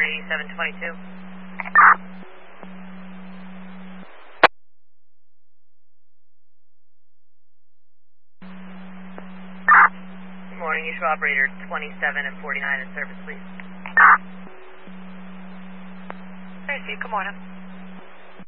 8722. Good morning, usual operator 27 and 49 in service, please. Hey, Steve, good morning.